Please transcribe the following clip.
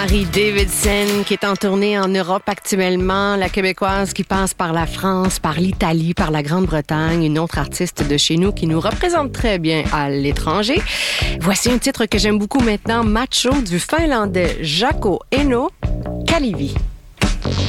Harry Davidson qui est en tournée en Europe actuellement, la Québécoise qui passe par la France, par l'Italie, par la Grande-Bretagne, une autre artiste de chez nous qui nous représente très bien à l'étranger. Voici un titre que j'aime beaucoup maintenant, Macho du Finlandais Jaakko Eno, Kalevi.